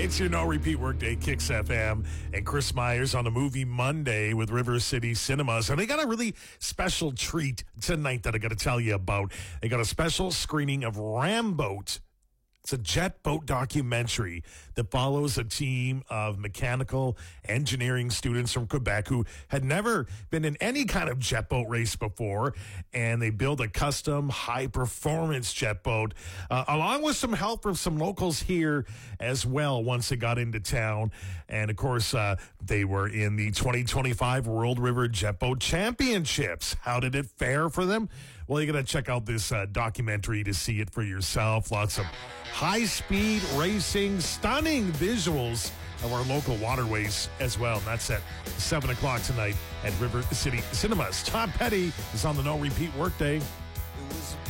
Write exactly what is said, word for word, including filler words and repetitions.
It's your no repeat workday, Kicks F M, and Chris Myers on a movie Monday with River City Cinemas. And they got a really special treat tonight that I got to tell you about. They got a special screening of Ramboat. It's a jet boat documentary that follows a team of mechanical engineering students from Quebec who had never been in any kind of jet boat race before, and they build a custom high-performance jet boat, uh, along with some help from some locals here as well once they got into town. And, of course, uh, they were in the twenty twenty-five World River Jet Boat Championships. How did it fare for them? Well, you got to check out this uh, documentary to see it for yourself. Lots of high-speed racing, stunning visuals of our local waterways as well. And that's at seven o'clock tonight at River City Cinemas. Tom Petty is on the No Repeat Workday. It was a